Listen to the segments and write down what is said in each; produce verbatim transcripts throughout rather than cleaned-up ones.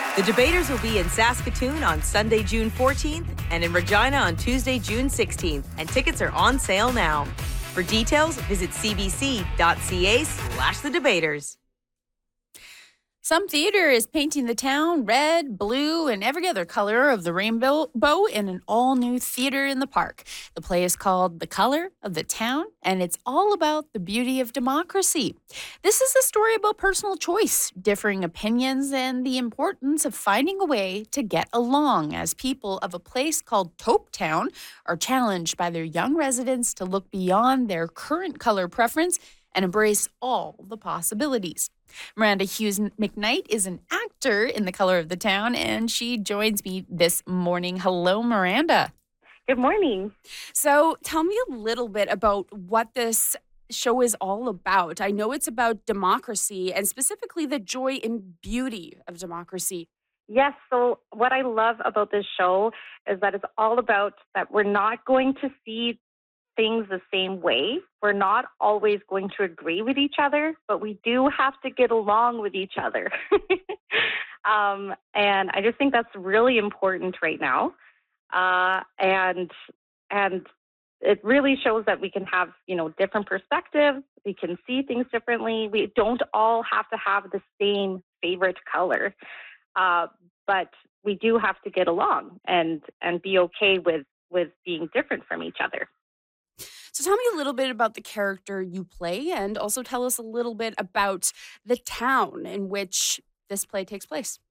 The debaters will be in Saskatoon on Sunday, June fourteenth, and in Regina on Tuesday, June sixteenth, and tickets are on sale now. For details, visit cbc.ca slash the debaters. Some theater is painting the town red, blue, and every other color of the rainbow bow in an all-new theater in the park. The play is called The Color of the Town, and it's all about the beauty of democracy. This is a story about personal choice, differing opinions, and the importance of finding a way to get along as people of a place called Topetown are challenged by their young residents to look beyond their current color preference and embrace all the possibilities. Miranda Hughes McKnight is an actor in The Color of the Town, and she joins me this morning. Hello, Miranda. Good morning. So tell me a little bit about what this show is all about. I know it's about democracy and specifically the joy and beauty of democracy. Yes, so what I love about this show is that it's all about that we're not going to see things the same way. We're not always going to agree with each other, but we do have to get along with each other. um, and I just think that's really important right now. Uh, and and it really shows that we can have, you know, different perspectives. We can see things differently. We don't all have to have the same favorite color, uh, but we do have to get along and and be okay with with being different from each other. So tell me a little bit about the character you play, and also tell us a little bit about the town in which this play takes place.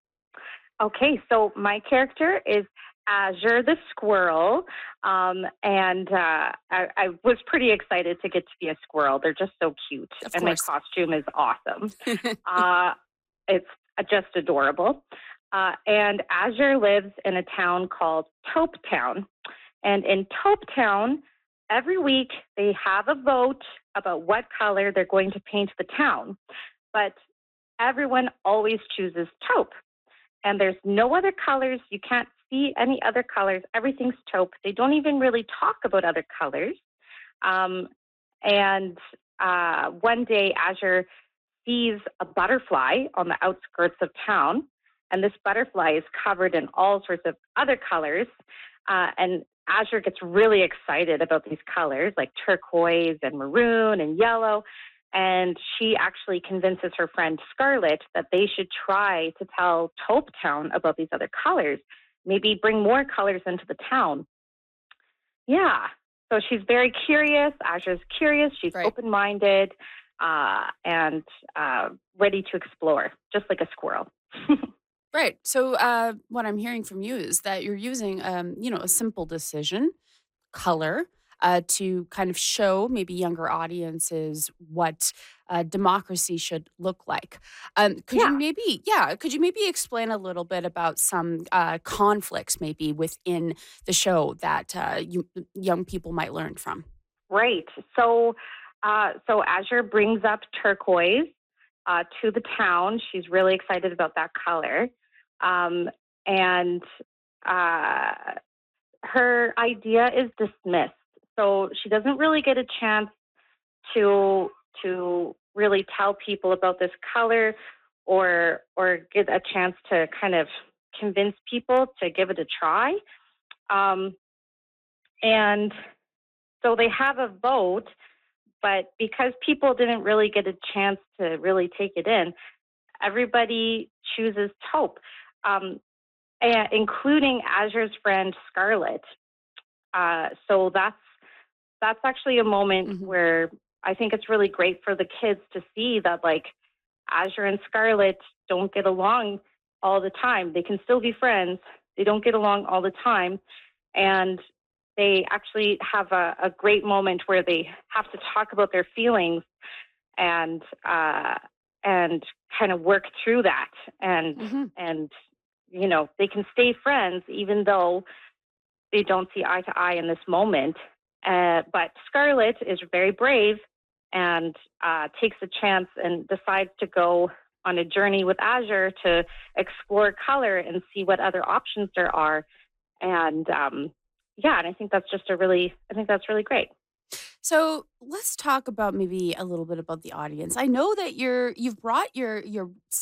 Okay, so my character is Azure the squirrel, um, and uh, I, I was pretty excited to get to be a squirrel. They're just so cute, Of and course. my costume is awesome. uh, it's just adorable. Uh, and Azure lives in a town called Topetown, and in Topetown, every week they have a vote about what color they're going to paint the town, but everyone always chooses taupe. And there's no other colors. You can't see any other colors. Everything's taupe. They don't even really talk about other colors. Um, and uh, one day, Azure sees a butterfly on the outskirts of town, and this butterfly is covered in all sorts of other colors. Uh, and Azure gets really excited about these colors like turquoise and maroon and yellow. And she actually convinces her friend Scarlett that they should try to tell Topetown about these other colors, maybe bring more colors into the town. Yeah. So she's very curious. Azure's curious. She's Right. open-minded uh, and uh, ready to explore, just like a squirrel. Right. So uh, what I'm hearing from you is that you're using, um, you know, a simple decision, color, uh, to kind of show maybe younger audiences what uh, democracy should look like. Um, could you Yeah. maybe, yeah, could you maybe explain a little bit about some uh, conflicts maybe within the show that uh, you, young people might learn from? Right. So, uh, so Azure brings up turquoise uh, to the town. She's really excited about that color. Um, and uh, her idea is dismissed. So she doesn't really get a chance to to really tell people about this color or or get a chance to kind of convince people to give it a try. Um, and so they have a vote, but because people didn't really get a chance to really take it in, everybody chooses taupe, um, and including Azure's friend Scarlett. Uh, so that's that's actually a moment Mhm. where I think it's really great for the kids to see that like Azure and Scarlett don't get along all the time. They can still be friends. They don't get along all the time, and they actually have a, a great moment where they have to talk about their feelings and uh, and kind of work through that, and Mhm. and you know they can stay friends even though they don't see eye to eye in this moment. Uh, but Scarlett is very brave and uh, takes a chance and decides to go on a journey with Azure to explore color and see what other options there are. And um, yeah, and I think that's just a really, I think that's really great. So let's talk about maybe a little bit about the audience. I know that you're you've brought your your